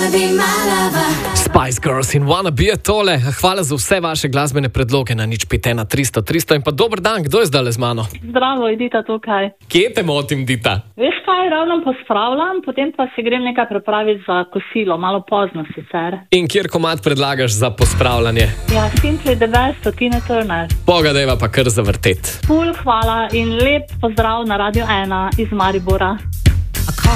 Spice Girls in Wanna Be tole. Hvala za vse vaše glasbene predloge na 051 300 300 in pa dober dan, kdo je zdaj z mano? Zdravo, Edita tukaj. Kje te motim, Dita? Veš kaj, ravno pospravljam, potem pa si grem nekaj pripraviti za kosilo, malo pozno sicer. In kjer komad predlagaš za pospravljanje? Ja, Simply the Best od Tina Turner. Pogadeva pa kar zavrtet. Ful, hvala in lep pozdrav na Radio 1 iz Maribora.